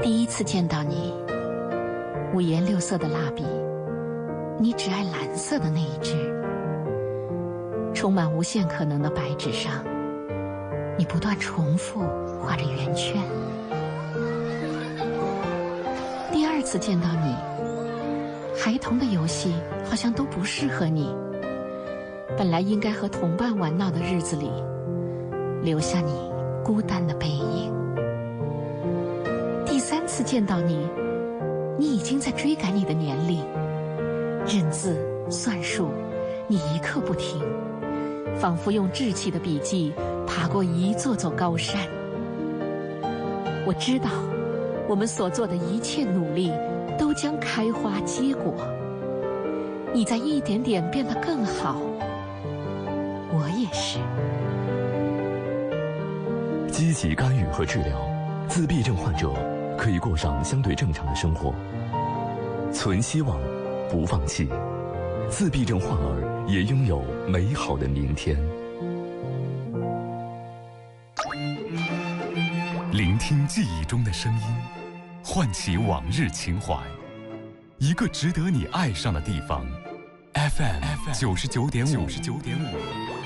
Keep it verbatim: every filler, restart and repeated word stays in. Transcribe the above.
第一次见到你，五颜六色的蜡笔，你只爱蓝色的那一支。充满无限可能的白纸上，你不断重复画着圆圈。第二次见到你，孩童的游戏好像都不适合你，本来应该和同伴玩闹的日子里，留下你孤单的背影。第三次见到你，你已经在追赶你的年龄，认字算术，你一刻不停，仿佛用稚气的笔记爬过一座座高山。我知道，我们所做的一切努力都将开花结果。你在一点点变得更好，我也是。 积极干预和治疗，自闭症患者可以过上相对正常的生活。存希望，不放弃，自闭症患儿也拥有美好的明天。 聆听记忆中的声音，唤起往日情怀，一个值得你爱上的地方。F M 九十九点五。